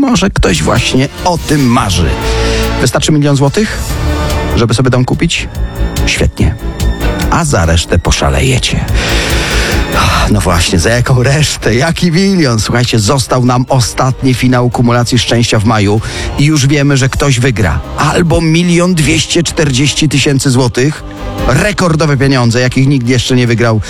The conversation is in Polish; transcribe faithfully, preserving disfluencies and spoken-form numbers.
może ktoś właśnie o tym marzy. Wystarczy milion złotych, żeby sobie dom kupić? Świetnie. A za resztę poszalejecie. No właśnie, za jaką resztę? Jaki milion? Słuchajcie, został nam ostatni finał kumulacji szczęścia w maju i już wiemy, że ktoś wygra. Albo milion dwieście czterdzieści tysięcy złotych. Rekordowe pieniądze, jakich nikt jeszcze nie wygrał